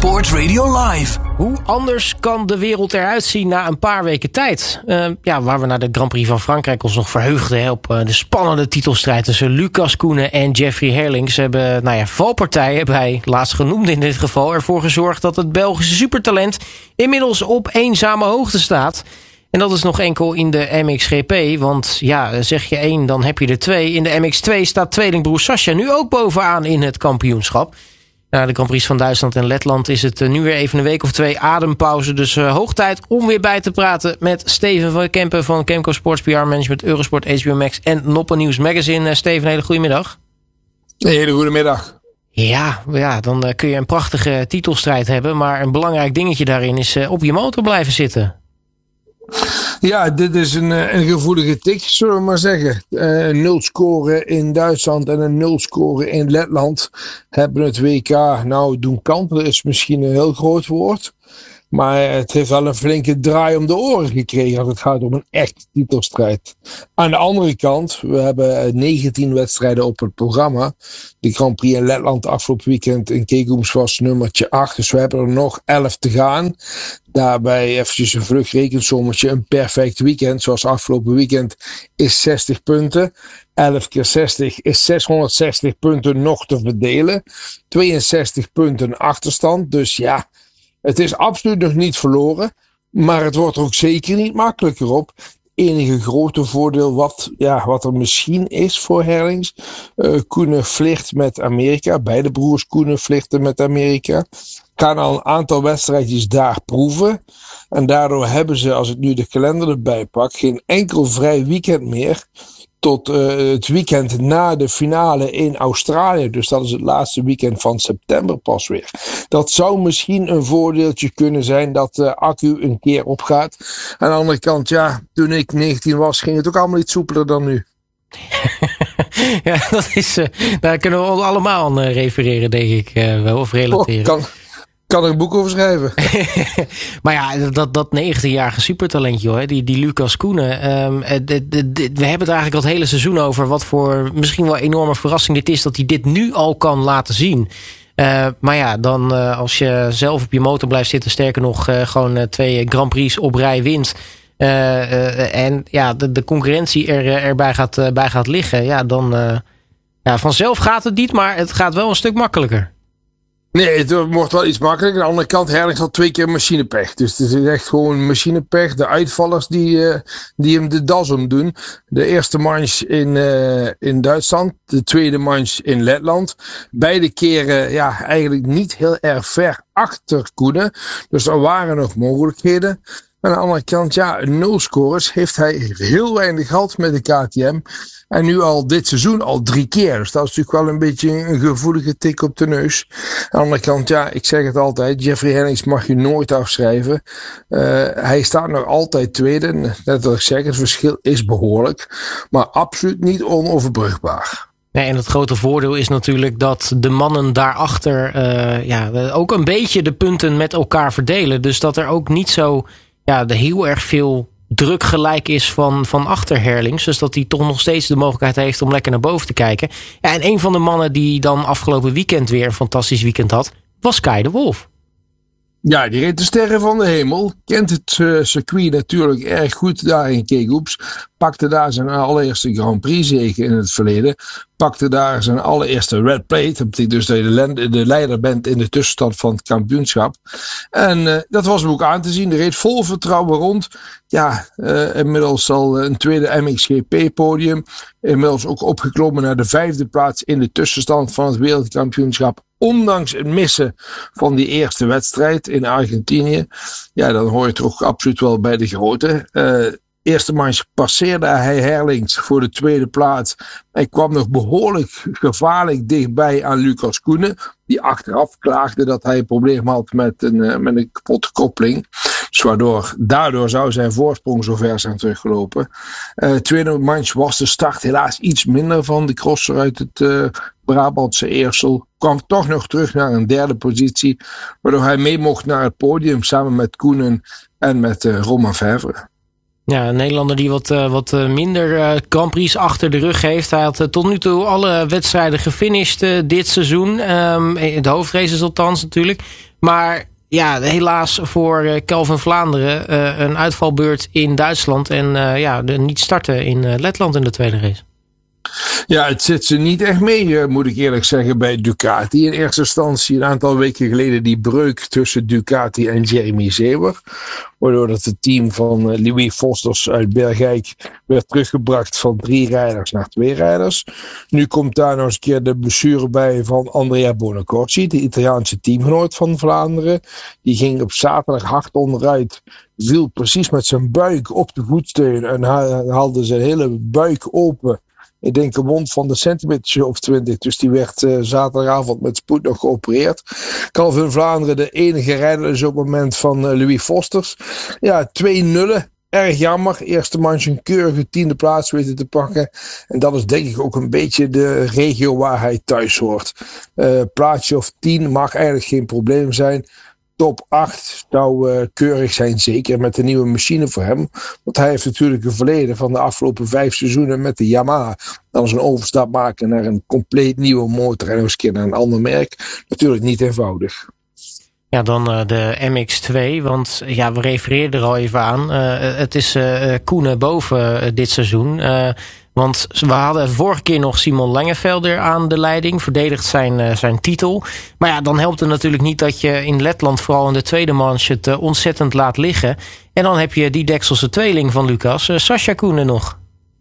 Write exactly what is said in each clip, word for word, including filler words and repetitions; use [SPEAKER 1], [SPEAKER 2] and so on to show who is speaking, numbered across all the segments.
[SPEAKER 1] Sport Radio Live.
[SPEAKER 2] Hoe anders kan de wereld eruit zien na een paar weken tijd? Uh, ja, waar we naar de Grand Prix van Frankrijk ons nog verheugden op uh, de spannende titelstrijd tussen Lucas Koenen en Jeffrey Herlings. Ze hebben, nou ja, valpartijen bij laatst genoemd in dit geval ervoor gezorgd dat het Belgische supertalent inmiddels op eenzame hoogte staat. En dat is nog enkel in de M X G P, want ja, zeg je één, dan heb je er twee. In de M X twee staat tweelingbroer Sascha nu ook bovenaan in het kampioenschap. Na de Grand Prix van Duitsland en Letland is het nu weer even een week of twee adempauze. Dus uh, hoog tijd om weer bij te praten met Steven van Kempen van Kemco Sports P R Management, Eurosport, H B O Max en Noppen News Magazine. Uh, Steven, een hele goede middag.
[SPEAKER 3] Een hele goede middag.
[SPEAKER 2] Ja, ja, dan uh, kun je een prachtige titelstrijd hebben. Maar een belangrijk dingetje daarin is uh, op je motor blijven zitten.
[SPEAKER 3] Ja, dit is een, een gevoelige tik, zullen we maar zeggen. Uh, nul scoren in Duitsland en een nul scoren in Letland hebben het W K nou doen kantelen, is misschien een heel groot woord. Maar het heeft wel een flinke draai om de oren gekregen als het gaat om een echte titelstrijd. Aan de andere kant, we hebben negentien wedstrijden op het programma. De Grand Prix in Letland afgelopen weekend in Kegums was nummertje acht. Dus we hebben er nog elf te gaan. Daarbij eventjes een vlugrekensommetje. Een perfect weekend, zoals afgelopen weekend, is zestig punten. elf keer zestig is zeshonderdzestig punten nog te verdelen. tweeënzestig punten achterstand. Dus ja, het is absoluut nog niet verloren, maar het wordt er ook zeker niet makkelijker op. Het enige grote voordeel wat, ja, wat er misschien is voor Herlings. Uh, Koenen vliegt met Amerika. Beide broers Koenen vliegten met Amerika. Gaan al een aantal wedstrijdjes daar proeven. En daardoor hebben ze, als ik nu de kalender erbij pak, geen enkel vrij weekend meer. Tot uh, het weekend na de finale in Australië. Dus dat is het laatste weekend van september pas weer. Dat zou misschien een voordeeltje kunnen zijn dat de accu een keer opgaat. Aan de andere kant, ja, toen ik negentien was, ging het ook allemaal iets soepeler dan nu.
[SPEAKER 2] Ja, dat is, uh, daar kunnen we allemaal aan uh, refereren, denk ik. Uh, wel, of relateren.
[SPEAKER 3] Oh, kan... kan er een boek over schrijven.
[SPEAKER 2] Maar ja, dat, dat negentienjarige supertalentje, hoor, die, die Lucas Koenen. Um, de, de, de, we hebben het eigenlijk al het hele seizoen over wat voor misschien wel enorme verrassing dit is dat hij dit nu al kan laten zien. Uh, maar ja, dan uh, als je zelf op je motor blijft zitten, sterker nog uh, gewoon uh, twee Grand Prix op rij wint. Uh, uh, en ja, de, de concurrentie er, erbij gaat, uh, bij gaat liggen. Ja, dan uh, ja, vanzelf gaat het niet, maar het gaat wel een stuk makkelijker.
[SPEAKER 3] Nee, het wordt wel iets makkelijker. Aan de andere kant, Herlings had twee keer machinepech. Dus het is echt gewoon machinepech. De uitvallers die, uh, die hem de das om doen. De eerste manche in, uh, in Duitsland. De tweede manche in Letland. Beide keren ja, eigenlijk niet heel erg ver achter Koenen. Dus er waren nog mogelijkheden. Aan de andere kant, ja, nul scores heeft hij heel weinig gehad met de K T M. En nu al dit seizoen al drie keer. Dus dat is natuurlijk wel een beetje een gevoelige tik op de neus. Aan de andere kant, ja, ik zeg het altijd. Jeffrey Herlings mag je nooit afschrijven. Uh, hij staat nog altijd tweede. Net wat ik zeg, het verschil is behoorlijk. Maar absoluut niet onoverbrugbaar.
[SPEAKER 2] Nee, en het grote voordeel is natuurlijk dat de mannen daarachter uh, ja, ook een beetje de punten met elkaar verdelen. Dus dat er ook niet zo ja, de heel erg veel druk gelijk is van, van achter Herlings. Dus dat hij toch nog steeds de mogelijkheid heeft om lekker naar boven te kijken. Ja, en een van de mannen die dan afgelopen weekend weer een fantastisch weekend had, was Kai de Wolf.
[SPEAKER 3] Ja, die reed de sterren van de hemel. Kent het uh, circuit natuurlijk erg goed daar in Kegums. Pakte daar zijn allereerste Grand Prix zege in het verleden. Pakte daar zijn allereerste red plate. Dat betekent dus dat je de, de leider bent in de tussenstand van het kampioenschap. En uh, dat was hem ook aan te zien. Hij reed vol vertrouwen rond. Ja, uh, inmiddels al een tweede M X G P podium. Inmiddels ook opgeklommen naar de vijfde plaats in de tussenstand van het wereldkampioenschap. Ondanks het missen van die eerste wedstrijd in Argentinië. Ja, dan hoor je toch absoluut wel bij de grote. Uh, Eerste manche passeerde hij Herlings voor de tweede plaats. Hij kwam nog behoorlijk gevaarlijk dichtbij aan Lucas Koenen. Die achteraf klaagde dat hij een probleem had met een, uh, met een kapotte koppeling. Dus waardoor, daardoor zou zijn voorsprong zo ver zijn teruggelopen. Uh, tweede manche was de start helaas iets minder van de crosser uit het uh, Brabantse Eersel. Kwam toch nog terug naar een derde positie. Waardoor hij mee mocht naar het podium samen met Koenen en met uh, Romain Febvre.
[SPEAKER 2] Ja, een Nederlander die wat, uh, wat minder uh, Grand Prix achter de rug heeft. Hij had uh, tot nu toe alle wedstrijden gefinished uh, dit seizoen. Um, de hoofdraces althans natuurlijk. Maar ja, helaas voor uh, Kelvin Vlaanderen uh, een uitvalbeurt in Duitsland. En uh, ja, de niet starten in uh, Letland in de tweede race.
[SPEAKER 3] Ja, het zit ze niet echt mee, moet ik eerlijk zeggen, bij Ducati. In eerste instantie een aantal weken geleden die breuk tussen Ducati en Jeremy Seeber. Waardoor dat het team van Louis Fosters uit Bergijk werd teruggebracht van drie rijders naar twee rijders. Nu komt daar nog eens een keer de blessure bij van Andrea Bonacorsi, de Italiaanse teamgenoot van Vlaanderen. Die ging op zaterdag hard onderuit, viel precies met zijn buik op de voetsteun en haalde zijn hele buik open. Ik denk een wond van de centimeter of twintig. Dus die werd uh, zaterdagavond met spoed nog geopereerd. Kelvin Vlaanderen de enige rijder is op het moment van uh, Louis Fosters. Ja, twee nullen. Erg jammer. Eerste manche een keurige tiende plaats weten te pakken. En dat is denk ik ook een beetje de regio waar hij thuis hoort. Uh, plaatsje of tien mag eigenlijk geen probleem zijn. Top acht zou uh, keurig zijn, zeker met de nieuwe machine voor hem. Want hij heeft natuurlijk een verleden van de afgelopen vijf seizoenen met de Yamaha. Dan is een overstap maken naar een compleet nieuwe motor en nog eens een keer naar een ander merk. Natuurlijk niet eenvoudig.
[SPEAKER 2] Ja, dan uh, de M X twee, want ja, we refereerden er al even aan. Uh, het is uh, Koenen boven uh, dit seizoen. Uh, Want we hadden vorige keer nog Simon Langevelder aan de leiding. Verdedigt zijn, uh, zijn titel. Maar ja, dan helpt het natuurlijk niet dat je in Letland vooral in de tweede manche het uh, ontzettend laat liggen. En dan heb je die Dekselse tweeling van Lucas, uh, Sascha Koenen nog.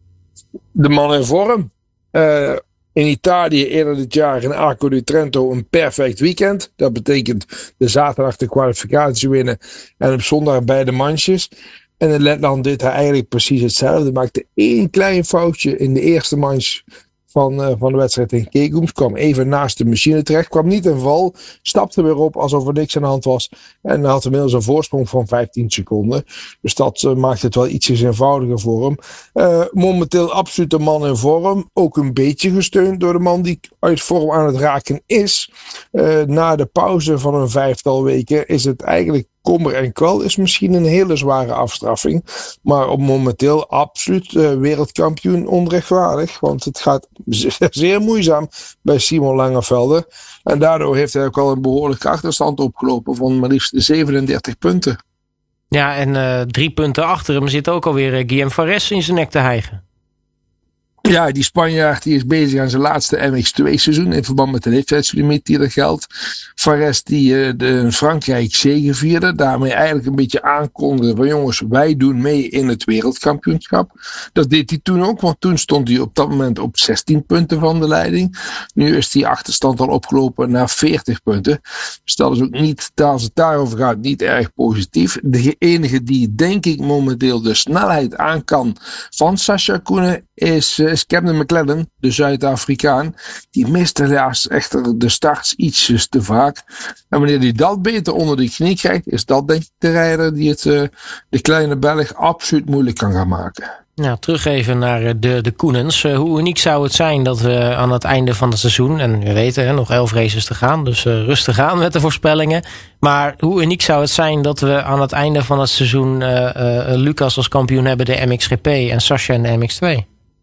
[SPEAKER 3] De man in vorm. Uh, in Italië eerder dit jaar in Arco di Trento een perfect weekend. Dat betekent de zaterdag de kwalificatie winnen en op zondag beide manches. En in Letland deed hij eigenlijk precies hetzelfde. Maakte één klein foutje in de eerste manche van, uh, van de wedstrijd in Kegums. Kwam even naast de machine terecht. Kwam niet in val. Stapte weer op alsof er niks aan de hand was. En had inmiddels een voorsprong van vijftien seconden. Dus dat uh, maakt het wel ietsjes eenvoudiger voor hem. Uh, momenteel absoluut een man in vorm. Ook een beetje gesteund door de man die uit vorm aan het raken is. Uh, na de pauze van een vijftal weken is het eigenlijk kommer en kwel. Is misschien een hele zware afstraffing. Maar op momenteel absoluut uh, wereldkampioen onrechtvaardig. Want het gaat zeer moeizaam bij Simon Langevelder. En daardoor heeft hij ook al een behoorlijke achterstand opgelopen van maar liefst zevenendertig punten.
[SPEAKER 2] Ja, en uh, drie punten achter hem zit ook alweer uh, Guillaume Farès in zijn nek te hijgen.
[SPEAKER 3] Ja, die Spanjaard die is bezig aan zijn laatste M X twee seizoen in verband met de leeftijdslimiet die er geldt. Farès die uh, de, in Frankrijk zegevierde, daarmee eigenlijk een beetje aankondigde van jongens, wij doen mee in het wereldkampioenschap. Dat deed hij toen ook, want toen stond hij op dat moment op zestien punten van de leiding. Nu is die achterstand al opgelopen naar veertig punten. Dus dat is ook niet, als het daarover gaat, niet erg positief. De enige die denk ik momenteel de snelheid aan kan van Sascha Koenen is, is Camden McLaren, de Zuid-Afrikaan. Die mist helaas echter de starts ietsjes te vaak. En wanneer hij dat beter onder de knie krijgt, is dat denk ik de rijder die het uh, de kleine Belg absoluut moeilijk kan gaan maken.
[SPEAKER 2] Nou, terug even naar de, de Koenens. Uh, hoe uniek zou het zijn dat we aan het einde van het seizoen, en we weten hè, nog elf races te gaan, dus uh, rustig aan met de voorspellingen. Maar hoe uniek zou het zijn dat we aan het einde van het seizoen uh, uh, Lucas als kampioen hebben, de M X G P en Sascha in de M X twee?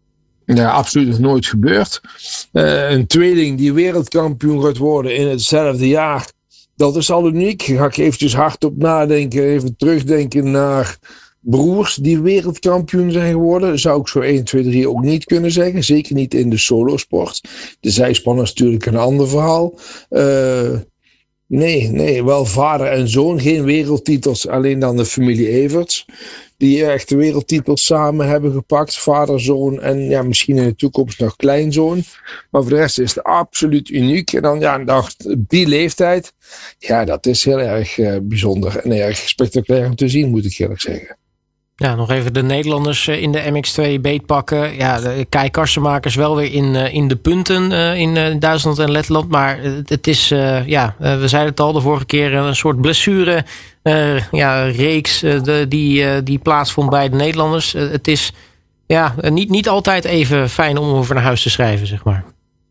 [SPEAKER 3] Ja, absoluut nog nooit gebeurd. Uh, een tweeling die wereldkampioen gaat worden in hetzelfde jaar. Dat is al uniek. Ga ik eventjes hardop nadenken. Even terugdenken naar broers die wereldkampioen zijn geworden. Zou ik zo één, twee, drie ook niet kunnen zeggen. Zeker niet in de solosport. De zijspan is natuurlijk een ander verhaal. Uh, nee, nee, wel vader en zoon. Geen wereldtitels, alleen dan de familie Everts. Die echt de wereldtitels samen hebben gepakt. Vader, zoon en ja, misschien in de toekomst nog kleinzoon. Maar voor de rest is het absoluut uniek. En dan ja, op die leeftijd. Ja, dat is heel erg uh, bijzonder. En erg spectaculair om te zien, moet ik eerlijk zeggen.
[SPEAKER 2] Ja, nog even de Nederlanders in de M X twee beetpakken. Ja, de Kai Karsenmakers wel weer in, in de punten in Duitsland en Letland. Maar het is, uh, ja, we zeiden het al de vorige keer, een soort blessure uh, ja, reeks uh, de, die, uh, die plaatsvond bij de Nederlanders. Uh, het is ja, niet, niet altijd even fijn om over naar huis te schrijven, zeg maar.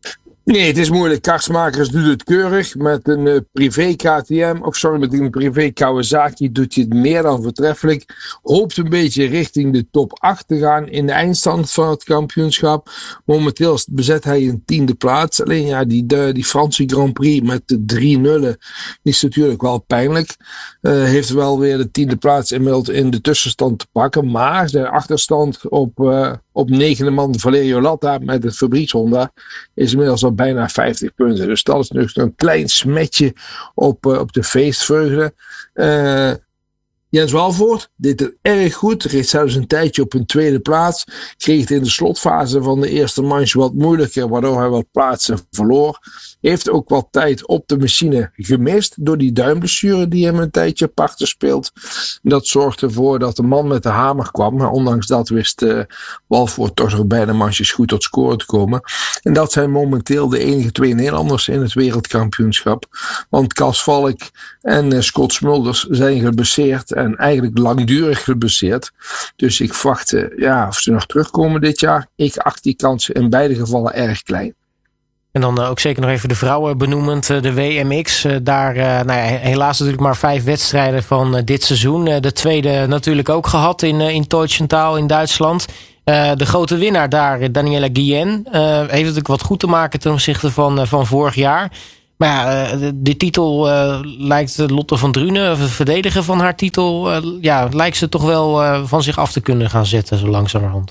[SPEAKER 3] Nee, het is moeilijk. Karsmakers doet het keurig. Met een uh, privé K T M, of sorry, met een privé Kawasaki doet hij het meer dan voortreffelijk. Hoopt een beetje richting de top acht te gaan in de eindstand van het kampioenschap. Momenteel bezet hij een tiende plaats. Alleen ja, die, de, die Franse Grand Prix met de drie nullen is natuurlijk wel pijnlijk. Uh, heeft wel weer de tiende plaats inmiddels in de tussenstand te pakken. Maar zijn achterstand op, uh, op negende man Valerio Latta met het Fabrice Honda is inmiddels al bijna vijftig punten. Dus dat is nog een klein smetje op, uh, op de feestvreugde. Uh, Jens Walvoort deed het erg goed. Reed zelfs een tijdje op een tweede plaats. Kreeg het in de slotfase van de eerste manche wat moeilijker, waardoor hij wat plaatsen verloor. Heeft ook wat tijd op de machine gemist door die duimblessure die hem een tijdje parten speelt. Dat zorgde ervoor dat de man met de hamer kwam. Maar ondanks dat wist uh, Walvoort toch nog bij de manches goed tot scoren te komen. En dat zijn momenteel de enige twee Nederlanders in het wereldkampioenschap. Want Cas Valk en uh, Scott Smulders zijn geblesseerd en eigenlijk langdurig geblesseerd. Dus ik verwacht uh, ja, of ze nog terugkomen dit jaar. Ik acht die kansen in beide gevallen erg klein.
[SPEAKER 2] En dan uh, ook zeker nog even de vrouwen benoemend, uh, de W M X. Uh, daar uh, nou ja, helaas natuurlijk maar vijf wedstrijden van uh, dit seizoen. Uh, de tweede natuurlijk ook gehad in, uh, in Teutschenthal in Duitsland. Uh, de grote winnaar daar, Daniela Guillen, uh, heeft natuurlijk wat goed te maken ten opzichte van, uh, van vorig jaar. Maar ja, uh, de, de titel uh, lijkt Lotte van Drunen, of het verdedigen van haar titel, uh, ja, lijkt ze toch wel uh, van zich af te kunnen gaan zetten zo langzamerhand.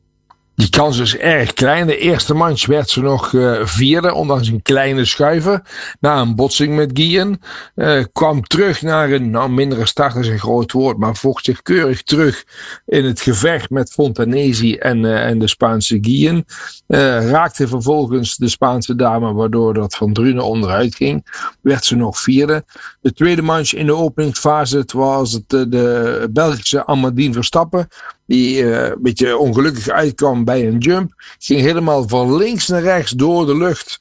[SPEAKER 3] Die kans is erg klein. De eerste manche werd ze nog uh, vierde, ondanks een kleine schuiver. Na een botsing met Guillen. Uh, kwam terug naar een, nou mindere start is een groot woord, maar vocht zich keurig terug in het gevecht met Fontanesi en, uh, en de Spaanse Guillen. Uh, raakte vervolgens de Spaanse dame, waardoor dat Van Drunen onderuit ging. Werd ze nog vierde. De tweede manche in de openingsfase, het was het, uh, de Belgische Amandine Verstappen. Die uh, een beetje ongelukkig uitkwam bij een jump. Ging helemaal van links naar rechts door de lucht.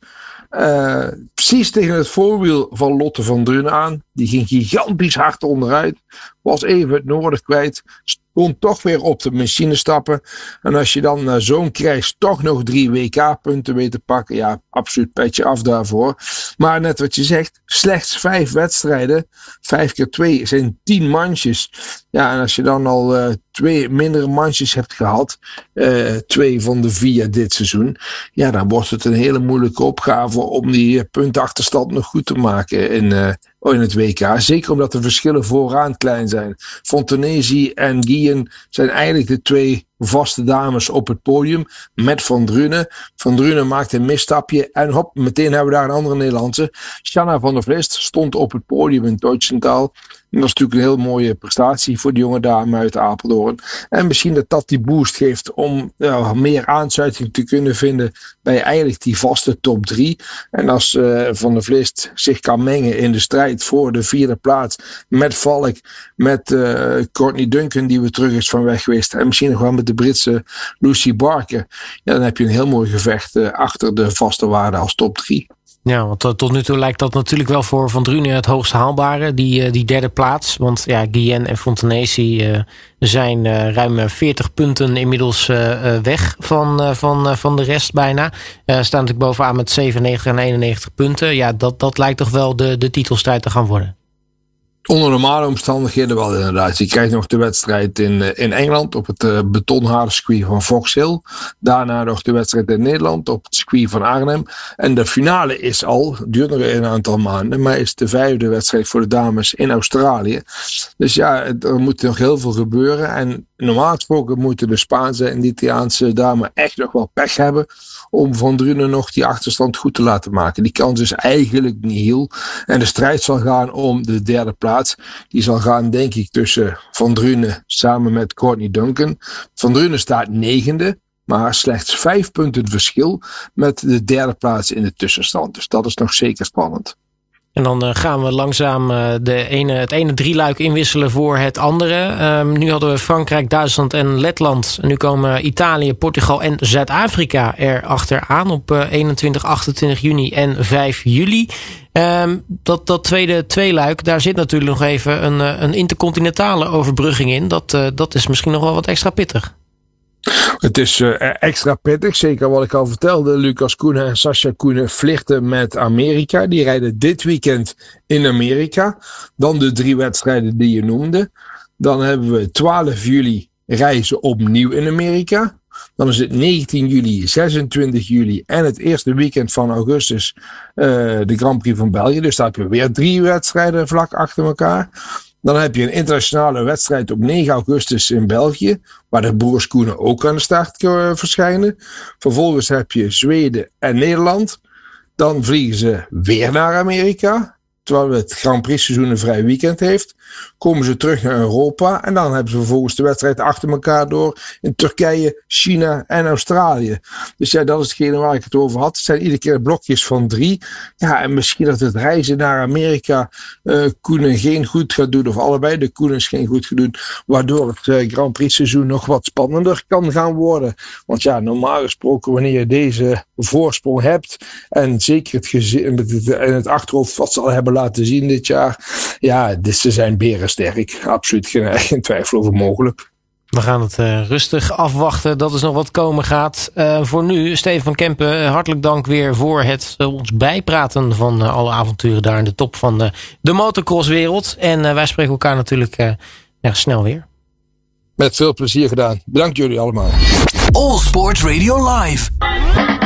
[SPEAKER 3] Uh, precies tegen het voorwiel van Lotte van Drunen aan. Die ging gigantisch hard onderuit. Was even het noorden kwijt. Kon toch weer op de machine stappen. En als je dan na zo'n crash toch nog drie W K-punten weet te pakken. Ja, absoluut petje af daarvoor. Maar net wat je zegt. Slechts vijf wedstrijden. Vijf keer twee zijn tien manches. Ja, en als je dan al uh, twee mindere manches hebt gehad. Uh, twee van de vier dit seizoen. Ja, dan wordt het een hele moeilijke opgave om die uh, puntenachterstand nog goed te maken in... Uh, in het W K. Zeker omdat de verschillen vooraan klein zijn. Fontanesi en Guillen zijn eigenlijk de twee vaste dames op het podium. Met Van Drunen. Van Drunen maakt een misstapje. En hop, meteen hebben we daar een andere Nederlandse. Shanna van der Vlist stond op het podium in Teutschenthal. En dat is natuurlijk een heel mooie prestatie voor de jonge dame uit Apeldoorn. En misschien dat dat die boost geeft om ja, meer aansluiting te kunnen vinden bij eigenlijk die vaste top drie. En als uh, Van der Vlist zich kan mengen in de strijd voor de vierde plaats met Valk, met uh, Courtney Duncan die weer terug is van weg geweest en misschien nog wel met de Britse Lucy Barker. Ja, dan heb je een heel mooi gevecht uh, achter de vaste waarde als top drie.
[SPEAKER 2] Ja, want uh, tot nu toe lijkt dat natuurlijk wel voor Van Drunen het hoogst haalbare, die, uh, die derde plaats. Want ja, Guillen en Fontanesi uh, zijn uh, ruim veertig punten inmiddels uh, uh, weg van, uh, van, uh, van de rest bijna. Uh, staan natuurlijk bovenaan met zevenennegentig en eenennegentig punten. Ja, dat, dat lijkt toch wel de, de titelstrijd te gaan worden.
[SPEAKER 3] Onder normale omstandigheden wel inderdaad. Je krijgt nog de wedstrijd in, in Engeland op het uh, betonharde circuit van Fox Hill. Daarna nog de wedstrijd in Nederland op het circuit van Arnhem. En de finale is al, duurt nog een aantal maanden, maar is de vijfde wedstrijd voor de dames in Australië. Dus ja, er moet nog heel veel gebeuren. En normaal gesproken moeten de Spaanse en de Italiaanse dames echt nog wel pech hebben om Van Drunen nog die achterstand goed te laten maken. Die kans is eigenlijk nihil. En de strijd zal gaan om de derde plaats. Die zal gaan, denk ik, tussen Van Drunen samen met Courtney Duncan. Van Drunen staat negende, maar slechts vijf punten verschil met de derde plaats in de tussenstand. Dus dat is nog zeker spannend.
[SPEAKER 2] En dan uh, gaan we langzaam uh, de ene, het ene drieluik inwisselen voor het andere. Um, nu hadden we Frankrijk, Duitsland en Letland. En nu komen Italië, Portugal en Zuid-Afrika er achteraan op uh, eenentwintig, achtentwintig juni en vijf juli. Um, dat, dat tweede tweeluik, daar zit natuurlijk nog even een, een intercontinentale overbrugging in. Dat, uh, dat is misschien nog wel wat extra pittig.
[SPEAKER 3] Het is uh, extra pittig, zeker wat ik al vertelde. Lucas Koenen en Sascha Koenen flirten met Amerika. Die rijden dit weekend in Amerika. Dan de drie wedstrijden die je noemde. Dan hebben we twaalf juli reizen opnieuw in Amerika. Dan is het negentien juli, zesentwintig juli en het eerste weekend van augustus uh, de Grand Prix van België. Dus daar heb je weer drie wedstrijden vlak achter elkaar. Dan heb je een internationale wedstrijd op negen augustus in België, waar de broers Koenen ook aan de start uh, verschijnen. Vervolgens heb je Zweden en Nederland. Dan vliegen ze weer naar Amerika, terwijl het Grand Prix seizoen een vrij weekend heeft. Komen ze terug naar Europa en dan hebben ze vervolgens de wedstrijd achter elkaar door in Turkije, China en Australië. Dus ja, dat is hetgene waar ik het over had. Het zijn iedere keer blokjes van drie. Ja, en misschien dat het reizen naar Amerika uh, Koenen geen goed gaat doen, of allebei de Koenens geen goed gaan doen, waardoor het uh, Grand Prix seizoen nog wat spannender kan gaan worden. Want ja, normaal gesproken wanneer je deze voorsprong hebt en zeker het gezin met het, en het achterhoofd wat ze al hebben laten zien dit jaar, ja, dit, ze zijn berensterk. Absoluut geen, geen twijfel over mogelijk.
[SPEAKER 2] We gaan het uh, rustig afwachten. Dat is nog wat komen gaat. Uh, voor nu, Steven van Kempen, hartelijk dank weer voor het uh, ons bijpraten van uh, alle avonturen daar in de top van uh, de motocrosswereld. En uh, wij spreken elkaar natuurlijk uh, ja, snel weer.
[SPEAKER 3] Met veel plezier gedaan. Bedankt jullie allemaal.
[SPEAKER 1] All Sports Radio Live.